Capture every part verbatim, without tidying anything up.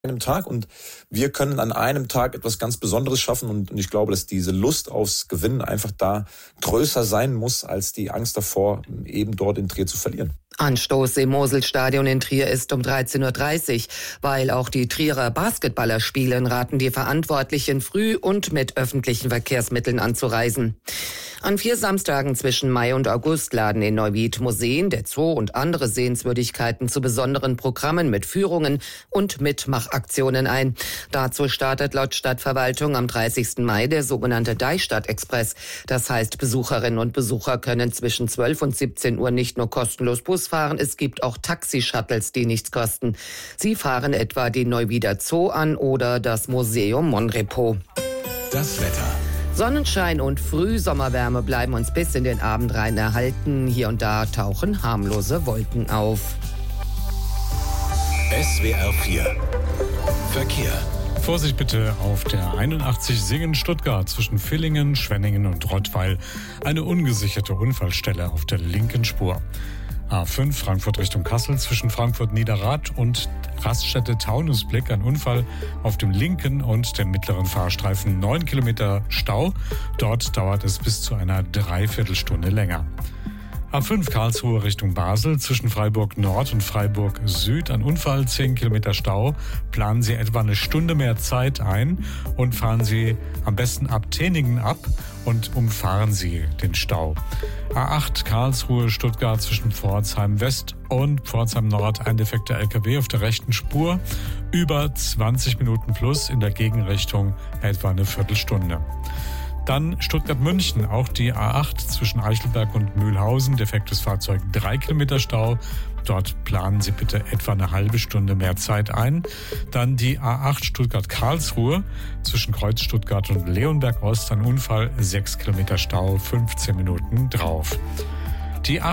einem Tag und wir können an einem Tag etwas ganz Besonderes schaffen und, und ich glaube, dass diese Lust aufs Gewinnen einfach da größer sein muss als die Angst davor, eben dort in Trier zu verlieren. Anstoß im Moselstadion in Trier ist um dreizehn Uhr dreißig. Weil auch die Trierer Basketballer spielen, raten die Verantwortlichen, früh und mit öffentlichen Verkehrsmitteln anzureisen. An vier Samstagen zwischen Mai und August laden in Neuwied Museen, der Zoo und andere Sehenswürdigkeiten zu besonderen Programmen mit Führungen und Mitmachaktionen ein. Dazu startet laut Stadtverwaltung am dreißigsten Mai der sogenannte Deichstadt-Express. Das heißt, Besucherinnen und Besucher können zwischen zwölf und siebzehn Uhr nicht nur kostenlos Bus fahren, es gibt auch Taxishuttles, die nichts kosten. Sie fahren etwa den Neuwieder Zoo an oder das Museum Monrepo. Das Wetter. Sonnenschein und Frühsommerwärme bleiben uns bis in den Abend rein erhalten. Hier und da tauchen harmlose Wolken auf. S W R vier Verkehr. Vorsicht bitte auf der einundachtzig Singen-Stuttgart zwischen Villingen, Schwenningen und Rottweil. Eine ungesicherte Unfallstelle auf der linken Spur. A fünf Frankfurt Richtung Kassel zwischen Frankfurt-Niederrad und Raststätte Taunusblick. Ein Unfall auf dem linken und dem mittleren Fahrstreifen. Neun Kilometer Stau. Dort dauert es bis zu einer Dreiviertelstunde länger. A fünf Karlsruhe Richtung Basel zwischen Freiburg Nord und Freiburg Süd. Ein Unfall, zehn Kilometer Stau. Planen Sie etwa eine Stunde mehr Zeit ein und fahren Sie am besten ab Teningen ab und umfahren Sie den Stau. A acht Karlsruhe Stuttgart zwischen Pforzheim West und Pforzheim Nord. Ein defekter L K W auf der rechten Spur. Über zwanzig Minuten plus, in der Gegenrichtung etwa eine Viertelstunde. Dann Stuttgart-München, auch die A acht zwischen Eichelberg und Mühlhausen, defektes Fahrzeug, drei Kilometer Stau. Dort planen Sie bitte etwa eine halbe Stunde mehr Zeit ein. Dann die A acht Stuttgart-Karlsruhe zwischen Kreuz Stuttgart und Leonberg Ost, ein Unfall, sechs Kilometer Stau, fünfzehn Minuten drauf. Die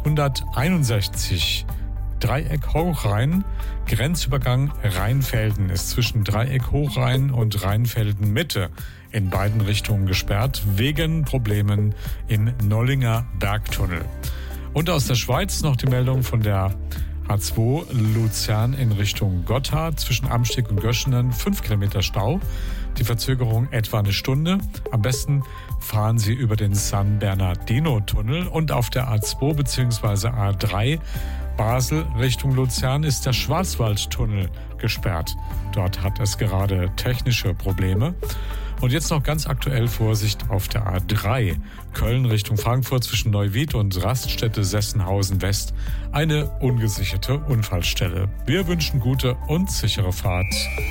achthunderteinundsechzig Dreieck Hochrhein, Grenzübergang Rheinfelden ist zwischen Dreieck Hochrhein und Rheinfelden Mitte in beiden Richtungen gesperrt, wegen Problemen im Nollinger Bergtunnel. Und aus der Schweiz noch die Meldung von der A zwei Luzern in Richtung Gotthard zwischen Amsteg und Göschenen, fünf Kilometer Stau. Die Verzögerung etwa eine Stunde. Am besten fahren Sie über den San Bernardino-Tunnel. Und auf der A zwei bzw. A drei Basel Richtung Luzern ist der Schwarzwaldtunnel gesperrt. Dort hat es gerade technische Probleme. Und jetzt noch ganz aktuell Vorsicht auf der A drei. Köln Richtung Frankfurt zwischen Neuwied und Raststätte Sessenhausen West. Eine ungesicherte Unfallstelle. Wir wünschen gute und sichere Fahrt.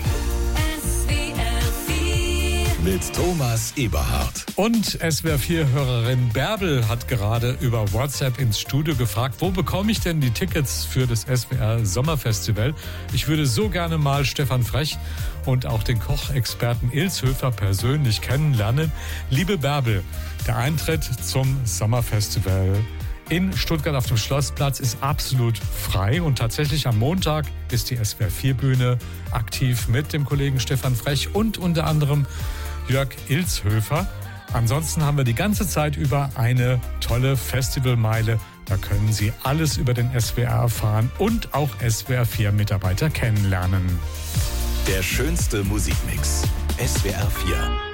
Mit Thomas Eberhardt. Und S W R vier-Hörerin Bärbel hat gerade über WhatsApp ins Studio gefragt, wo bekomme ich denn die Tickets für das S W R Sommerfestival? Ich würde so gerne mal Stefan Frech und auch den Kochexperten Ilshöfer persönlich kennenlernen. Liebe Bärbel, der Eintritt zum Sommerfestival in Stuttgart auf dem Schlossplatz ist absolut frei und tatsächlich am Montag ist die S W R vier Bühne aktiv mit dem Kollegen Stefan Frech und unter anderem Jörg Ilshöfer. Ansonsten haben wir die ganze Zeit über eine tolle Festivalmeile. Da können Sie alles über den S W R erfahren und auch S W R vier Mitarbeiter kennenlernen. Der schönste Musikmix. S W R vier.